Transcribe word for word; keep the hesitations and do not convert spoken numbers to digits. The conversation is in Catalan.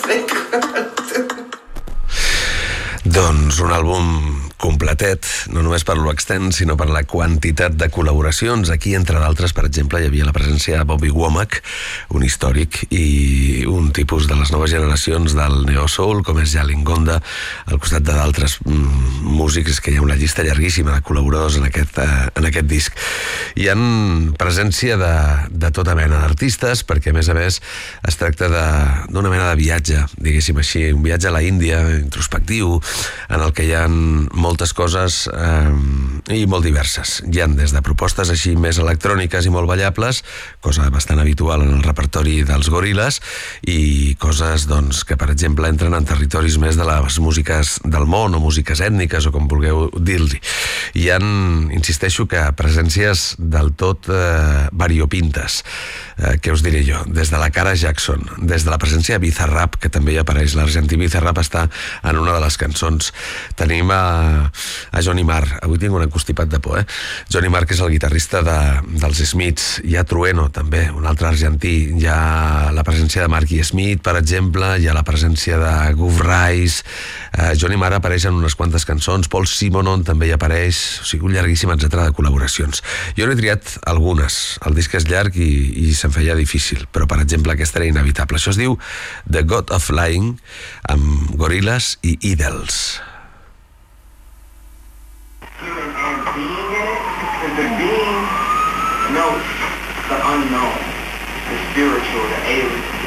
Doncs un àlbum completet, no només per lo extens, sinó per la quantitat de col·laboracions. Aquí, entre d'altres, per exemple, hi havia la presència de Bobby Womack, un històric i un tipus de les noves generacions del neo-soul, com és Jalen Gonda, al costat de d'altres mm, músics, que hi ha una llista llarguíssima de col·laboradors en aquest, eh, en aquest disc. Hi ha presència de, de tota mena d'artistes, perquè, a més a més, es tracta d'una mena de viatge, diguéssim així, un viatge a la Índia, introspectiu, en el que hi ha moltes coses eh, i molt diverses. Hi ha des de propostes així més electròniques i molt ballables, cosa bastant habitual en el repertori dels Gorillaz, i coses doncs, que, per exemple, entren en territoris més de les músiques del món o músiques ètniques o com vulgueu dir-li. Hi ha, insisteixo, que presències del tot eh, variopintes. Eh, què us diré jo? Des de la Cara Jackson, des de la presència de Bizarrap, que també hi apareix, l'argentí Bizarrap està en una de les cançons. Tenim a, a Johnny Marr, avui tinc un encostipat de por, eh? Johnny Marr, que és el guitarrista de, dels Smiths. Hi ha Trueno, també, un altre argentí. Hi ha la presència de Marky Smith, per exemple, hi ha la presència de Groove Rice. eh, Johnny Marr apareix en unes quantes cançons, Paul Simonon també hi apareix, o sigui, un llarguíssim etcètera de col·laboracions. Jo n'he triat algunes, el disc és llarg i, i se'm feia difícil, però, per exemple, aquesta era inevitable. Això es diu The God of Flying, amb Gorillaz i Idols. Human and being in it, because the being knows the unknown, the spiritual, the alien.